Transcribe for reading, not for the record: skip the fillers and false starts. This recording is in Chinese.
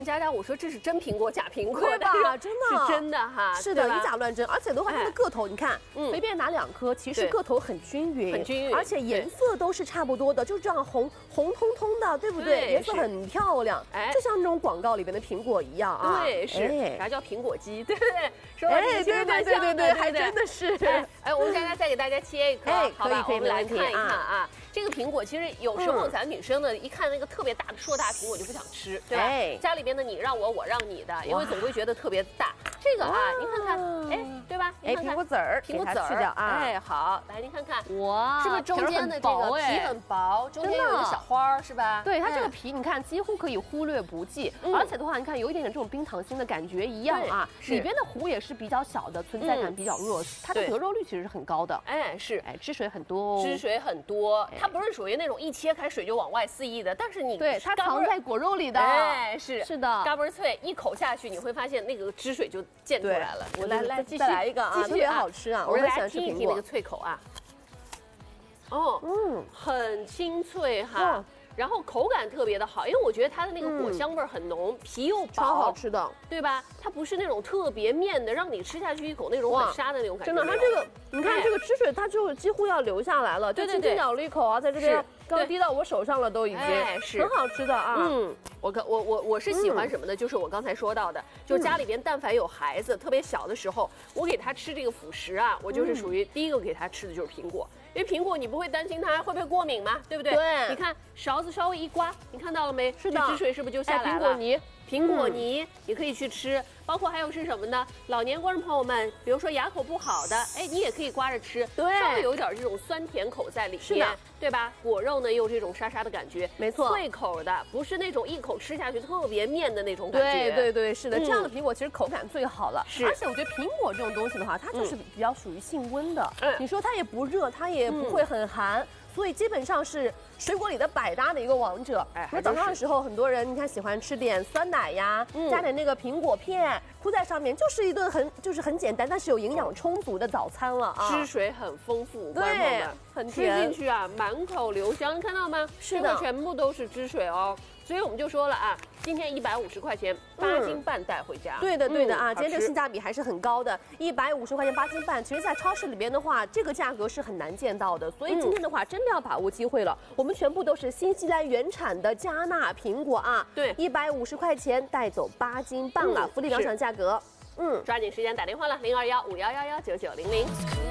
佳佳，我说这是真苹果假苹果， 对吧？真的是真的哈， 是的，以假乱真。而且的话，它的个头，你看，随便拿2颗，其实个头很均匀， 很均匀， 而且颜色都是差不多的，就是这样红彤彤的，对不对？颜色很漂亮，就像那种广告里边的苹果一样啊。 对，是，啥叫苹果肌，对不对？说对，还真的是。 哎，我们佳佳再给大家切一颗，好吧？我们来看一看啊。这个苹果其实有时候咱女生呢，一看那个特别大的硕大苹果就不想吃，对吧？家里边的你让我，我让你的，因为总会觉得特别大。这个啊，您看看，哎，对吧？ 哎，苹果籽儿， 苹果籽儿啊，哎，好，来您看看， 哇， 是不是中间的这个皮很薄，中间有一个小花，是吧？ 对，它这个皮你看几乎可以忽略不计，而且的话，你看有一点点这种冰糖心的感觉一样啊，里边的核也是比较小的，存在感比较弱，它的得肉率其实是很高的。 哎，是， 哎，汁水很多哦， 汁水很多，它不是属于那种一切开水就往外肆意的，但是你对它藏在果肉里的， 哎，是的， 嘎嘣脆，一口下去你会发现那个汁水就溅出来了。 我来继续来一个啊，特别好吃啊， 我来听一听那个脆口啊。哦，很清脆哈。然后口感特别的好，因为我觉得它的那个果香味很浓，皮又薄， 超好吃的， 对吧？它不是那种特别面的，让你吃下去一口那种很沙的那种感觉。 真的，它这个你看这个汁水，它就几乎要流下来了，就轻轻咬了一口啊，在这边刚滴到我手上了，都已经是很好吃的啊。 我是喜欢什么呢？就是我刚才说到的，就是家里边但凡有孩子特别小的时候，我给他吃这个辅食啊，我就是属于第一个给他吃的就是苹果。因为苹果你不会担心它会不会过敏吗？对不对？ 对， 你看勺子稍微一刮，你看到了没？ 是的， 汁水是不是就下来了？苹果泥也可以去吃，包括还有是什么呢？老年观众朋友们，比如说牙口不好的，哎，你也可以刮着吃， 对， 稍微有一点这种酸甜口在里面，对吧？果肉呢又这种沙沙的感觉， 没错， 脆口的，不是那种一口吃下去特别面的那种感觉。 对，是的，这样的苹果其实口感最好了。 是， 而且我觉得苹果这种东西的话，它就是比较属于性温的。你说它也不热，它也不会很寒。所以基本上是水果里的百搭的一个王者。那早上的时候，很多人你看喜欢吃点酸奶呀，加点那个苹果片铺在上面，就是一顿很简单，但是有营养充足的早餐了啊。 汁水很丰富，观众们很甜， 吃进去啊，满口留香，你看到吗？ 是的， 全部都是汁水哦。所以我们就说了啊，今天150块钱8斤半带回家。 对的啊，今天这个性价比还是很高的，150块钱8斤半。其实，在超市里边的话，这个价格是很难见到的。所以今天的话，真的要把握机会了。我们全部都是新西兰原产的加纳苹果啊， 对 ，150块钱带走8斤半了，福利两场价格。 抓紧时间打电话了，0215111990。